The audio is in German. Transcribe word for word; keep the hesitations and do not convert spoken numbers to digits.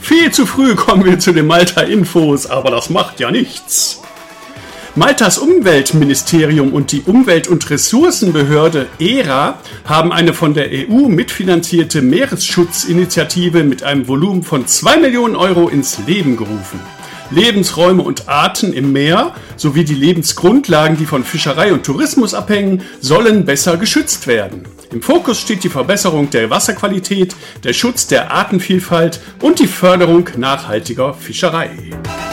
Viel zu früh kommen wir zu den Malta-Infos, aber das macht ja nichts. Maltas Umweltministerium und die Umwelt- und Ressourcenbehörde E R A haben eine von der E U mitfinanzierte Meeresschutzinitiative mit einem Volumen von zwei Millionen Euro ins Leben gerufen. Lebensräume und Arten im Meer sowie die Lebensgrundlagen, die von Fischerei und Tourismus abhängen, sollen besser geschützt werden. Im Fokus steht die Verbesserung der Wasserqualität, der Schutz der Artenvielfalt und die Förderung nachhaltiger Fischerei.